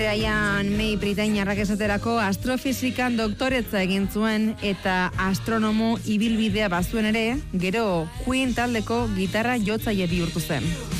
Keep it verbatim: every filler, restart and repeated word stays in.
Ryan May britainiarrak esaterako astrofizikan doktoretza egin zuen eta astronomo ibilbidea bazuen ere, gero Queen taldeko gitarra jotzaile bihurtu zen.